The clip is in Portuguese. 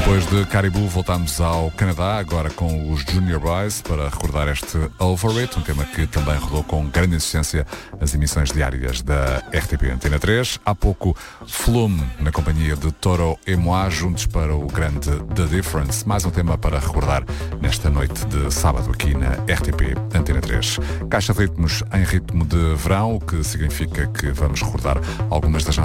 Depois de Caribou voltamos ao Canadá, agora com os Junior Boys, para recordar este Over It, um tema que também rodou com grande insistência nas emissões diárias da RTP Antena 3. Há pouco Flume, na companhia de Toro e Moi, juntos para o grande The Difference. Mais um tema para recordar nesta noite de sábado aqui na RTP Antena 3. Caixa de ritmos em ritmo de verão, o que significa que vamos recordar algumas das